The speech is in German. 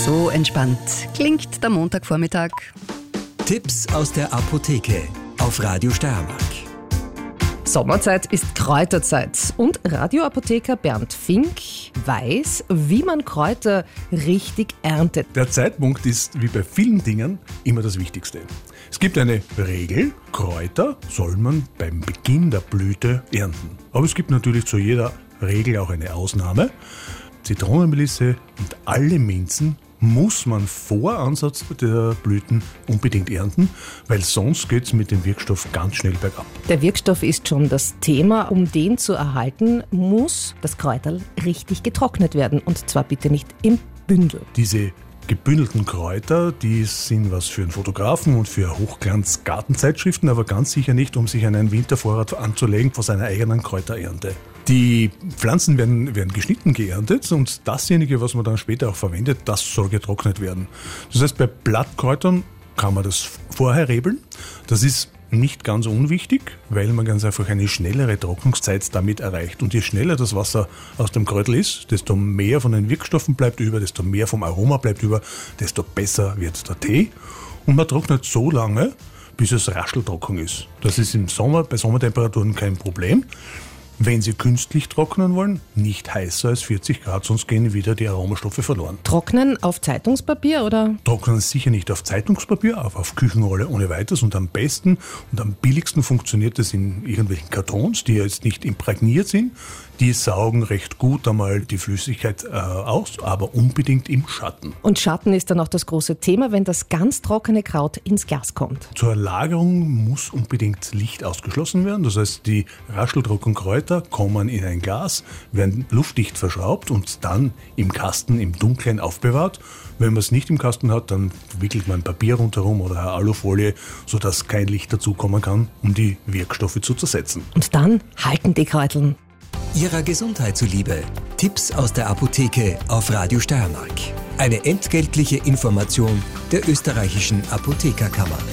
So entspannt klingt der Montagvormittag. Tipps aus der Apotheke auf Radio Steiermark. Sommerzeit ist Kräuterzeit und Radioapotheker Bernd Fink weiß, wie man Kräuter richtig erntet. Der Zeitpunkt ist wie bei vielen Dingen immer das Wichtigste. Es gibt eine Regel, Kräuter soll man beim Beginn der Blüte ernten. Aber es gibt natürlich zu jeder Regel auch eine Ausnahme. Zitronenmelisse und alle Minzen muss man vor Ansatz der Blüten unbedingt ernten, weil sonst geht es mit dem Wirkstoff ganz schnell bergab. Der Wirkstoff ist schon das Thema. Um den zu erhalten, muss das Kräuterl richtig getrocknet werden. Und zwar bitte nicht im Bündel. Diese gebündelten Kräuter, die sind was für einen Fotografen und für Hochglanz-Gartenzeitschriften, aber ganz sicher nicht, um sich einen Wintervorrat anzulegen vor seiner eigenen Kräuterernte. Die Pflanzen werden geschnitten geerntet und dasjenige, was man dann später auch verwendet, das soll getrocknet werden. Das heißt, bei Blattkräutern kann man das vorher rebeln. Das ist nicht ganz unwichtig, weil man ganz einfach eine schnellere Trocknungszeit damit erreicht. Und je schneller das Wasser aus dem Kräutel ist, desto mehr von den Wirkstoffen bleibt über, desto mehr vom Aroma bleibt über, desto besser wird der Tee. Und man trocknet so lange, bis es rascheltrocken ist. Das ist im Sommer bei Sommertemperaturen kein Problem. Wenn Sie künstlich trocknen wollen, nicht heißer als 40 Grad, sonst gehen wieder die Aromastoffe verloren. Trocknen auf Zeitungspapier oder? Trocknen sicher nicht auf Zeitungspapier, aber auf Küchenrolle ohne weiteres. Und am besten und am billigsten funktioniert es in irgendwelchen Kartons, die jetzt nicht imprägniert sind. Die saugen recht gut einmal die Flüssigkeit aus, aber unbedingt im Schatten. Und Schatten ist dann auch das große Thema, wenn das ganz trockene Kraut ins Glas kommt. Zur Lagerung muss unbedingt Licht ausgeschlossen werden. Das heißt, die rascheltrockenen Kräuter kommen in ein Glas, werden luftdicht verschraubt und dann im Kasten im Dunkeln aufbewahrt. Wenn man es nicht im Kasten hat, dann wickelt man Papier rundherum oder eine Alufolie, sodass kein Licht dazukommen kann, um die Wirkstoffe zu zersetzen. Und dann halten die Kräuteln. Ihrer Gesundheit zuliebe. Tipps aus der Apotheke auf Radio Steiermark. Eine entgeltliche Information der österreichischen Apothekerkammer.